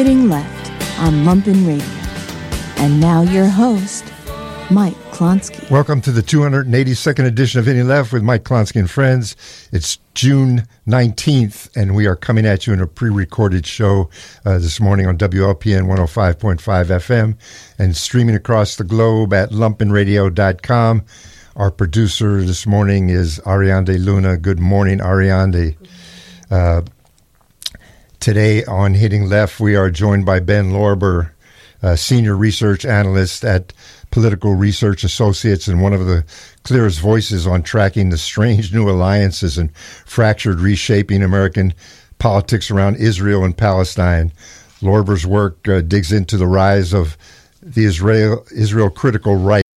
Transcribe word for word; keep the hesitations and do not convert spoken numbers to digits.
Hitting Left on Lumpen Radio. And now your host, Mike Klonsky. Welcome to the two hundred eighty-second edition of Hitting Left with Mike Klonsky and friends. It's June nineteenth, and we are coming at you in a pre-recorded show uh, this morning on W L P N one oh five point five F M and streaming across the globe at lumpen radio dot com. Our producer this morning is Ariande Luna. Good morning, Ariande. Uh, today on Hitting Left, we are joined by Ben Lorber, uh, Senior Research Analyst at Political Research Associates and one of the clearest voices on tracking the strange new alliances and fractured reshaping American politics around Israel and Palestine. Lorber's work uh, digs into the rise of the Israel Israel critical right